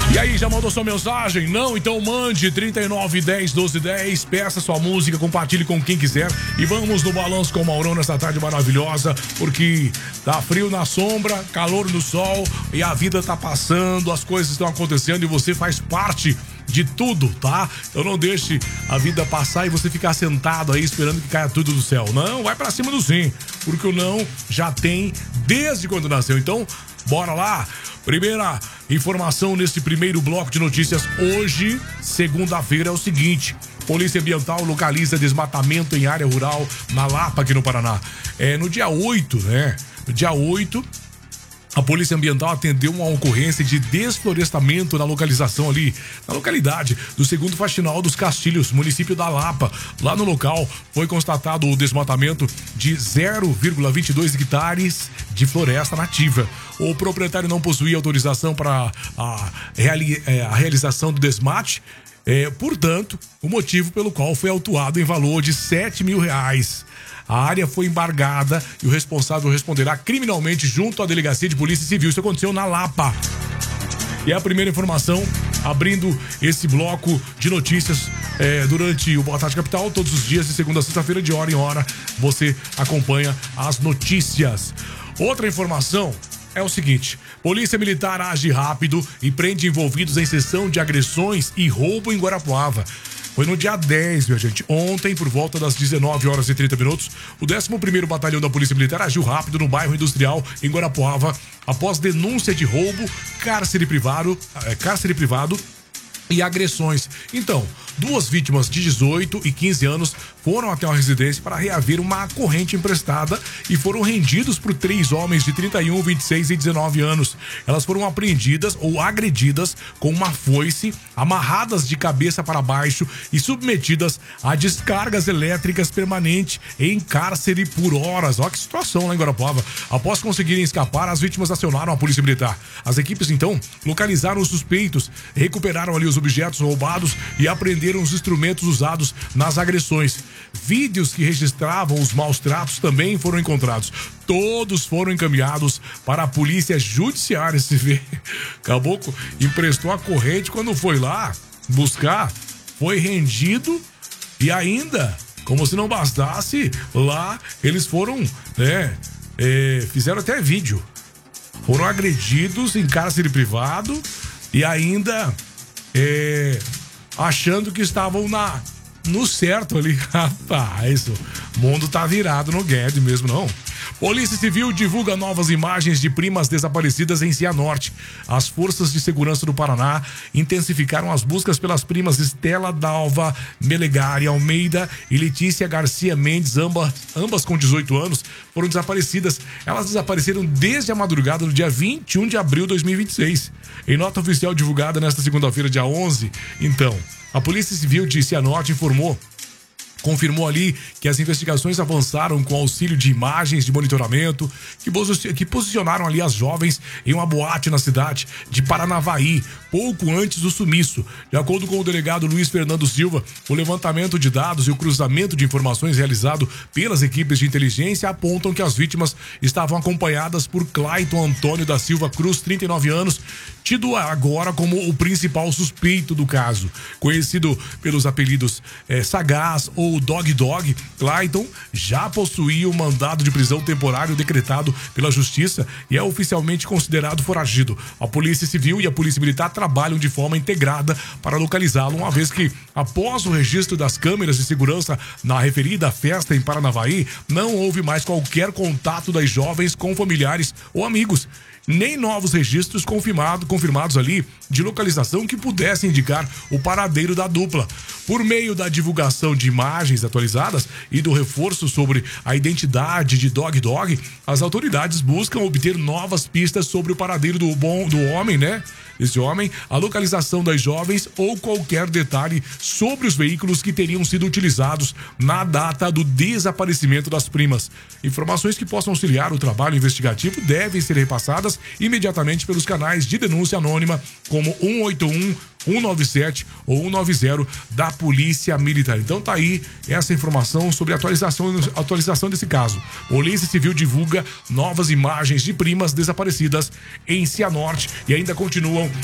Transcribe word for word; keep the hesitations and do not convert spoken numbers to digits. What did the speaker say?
E aí, já mandou sua mensagem? Não? Então mande trinta e nove, dez, doze, dez. Peça sua música, compartilhe com quem quiser. E vamos no Balanço com o Maurão nessa tarde maravilhosa, porque tá frio na sombra, calor no sol e a vida tá passando, as coisas estão acontecendo e você faz parte de tudo, tá? Então não deixe a vida passar e você ficar sentado aí esperando que caia tudo do céu. Não, vai pra cima do sim, porque o não já tem desde quando nasceu. Então, bora lá. Primeira informação nesse primeiro bloco de notícias hoje, segunda-feira, é o seguinte: Polícia Ambiental localiza desmatamento em área rural na Lapa, aqui no Paraná. É, no dia oito, né? No dia oito, a Polícia Ambiental atendeu uma ocorrência de desflorestamento na localização ali, na localidade do segundo Faxinal dos Castilhos, município da Lapa. Lá no local foi constatado o desmatamento de zero vírgula vinte e dois hectares de floresta nativa. O proprietário não possuía autorização para a, reali- a realização do desmate. É, portanto, o motivo pelo qual foi autuado em valor de sete mil reais. A área foi embargada e o responsável responderá criminalmente junto à Delegacia de Polícia Civil. Isso aconteceu na Lapa. E a primeira informação, abrindo esse bloco de notícias é, durante o Boa Tarde Capital, todos os dias, de segunda a sexta-feira, de hora em hora, você acompanha as notícias. Outra informação é o seguinte: Polícia Militar age rápido e prende envolvidos em sessão de agressões e roubo em Guarapuava. Foi no dia dez, minha gente. Ontem, por volta das dezenove horas e trinta minutos, o décimo primeiro Batalhão da Polícia Militar agiu rápido no bairro Industrial, em Guarapuava, após denúncia de roubo, cárcere privado, é, cárcere privado e agressões. Então, duas vítimas de dezoito e quinze anos foram até uma residência para reaver uma corrente emprestada e foram rendidos por três homens de trinta e um, vinte e seis e dezenove anos. Elas foram apreendidas ou agredidas com uma foice, amarradas de cabeça para baixo e submetidas a descargas elétricas permanentes em cárcere por horas. Olha que situação lá em Guarapuava. Após conseguirem escapar, as vítimas acionaram a Polícia Militar. As equipes, então, localizaram os suspeitos, recuperaram ali os objetos roubados e apreenderam os instrumentos usados nas agressões. Vídeos que registravam os maus tratos também foram encontrados. Todos foram encaminhados para a polícia judiciária. Se vê, Caboclo emprestou a corrente, quando foi lá buscar, foi rendido e ainda, como se não bastasse, lá eles foram, né, é, fizeram até vídeo. Foram agredidos em cárcere privado e ainda é, achando que estavam na, no certo ali. Rapaz, o mundo tá virado no Guedes mesmo, não. Polícia Civil divulga novas imagens de primas desaparecidas em Cianorte. As forças de segurança do Paraná intensificaram as buscas pelas primas Estela Dalva Melegari Almeida e Letícia Garcia Mendes, ambas, ambas com dezoito anos, foram desaparecidas. Elas desapareceram desde a madrugada do dia vinte e um de abril de dois mil e vinte e seis. Em nota oficial divulgada nesta segunda-feira, dia onze, então, a Polícia Civil de Cianorte informou confirmou ali que as investigações avançaram com auxílio de imagens de monitoramento que, posi- que posicionaram ali as jovens em uma boate na cidade de Paranavaí, pouco antes do sumiço. De acordo com o delegado Luiz Fernando Silva, o levantamento de dados e o cruzamento de informações realizado pelas equipes de inteligência apontam que as vítimas estavam acompanhadas por Clayton Antônio da Silva Cruz, trinta e nove anos, tido agora como o principal suspeito do caso. Conhecido pelos apelidos é, Sagaz ou Dog Dog, Clayton já possuía o mandado de prisão temporário decretado pela Justiça e é oficialmente considerado foragido. A Polícia Civil e a Polícia Militar trabalham de forma integrada para localizá-lo, uma vez que, após o registro das câmeras de segurança na referida festa em Paranavaí, não houve mais qualquer contato das jovens com familiares ou amigos, nem novos registros confirmado, confirmados ali de localização que pudessem indicar o paradeiro da dupla. Por meio da divulgação de imagens atualizadas e do reforço sobre a identidade de Dog Dog, as autoridades buscam obter novas pistas sobre o paradeiro do bom do homem, né? Esse homem, a localização das jovens ou qualquer detalhe sobre os veículos que teriam sido utilizados na data do desaparecimento das primas. Informações que possam auxiliar o trabalho investigativo devem ser repassadas imediatamente pelos canais de denúncia anônima como um oito um, um nove sete ou um nove zero da Polícia Militar. Então tá aí essa informação sobre a atualização, atualização desse caso. Polícia Civil divulga novas imagens de primas desaparecidas em Cianorte e ainda continuam